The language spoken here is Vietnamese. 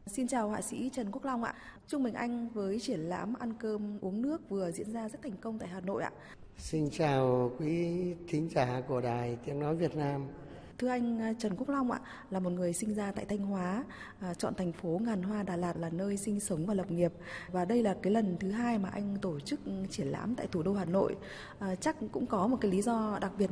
Xin chào họa sĩ Trần Quốc Long ạ. Chúc mừng anh với triển lãm Ăn cơm uống nước vừa diễn ra rất thành công tại Hà Nội ạ. Xin chào quý thính giả của Đài Tiếng Nói Việt Nam. Thưa anh Trần Quốc Long ạ, là một người sinh ra tại Thanh Hóa, chọn thành phố ngàn hoa Đà Lạt là nơi sinh sống và lập nghiệp. Và đây là cái lần thứ 2 mà anh tổ chức triển lãm tại thủ đô Hà Nội. Chắc cũng có một cái lý do đặc biệt